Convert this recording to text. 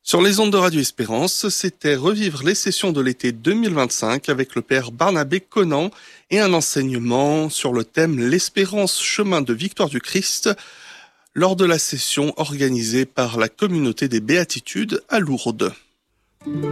Sur les ondes de Radio Espérance, c'était revivre les sessions de l'été 2025 avec le père Barnabé Conan et un enseignement sur le thème l'espérance, chemin de victoire du Christ lors de la session organisée par la communauté des Béatitudes à Lourdes.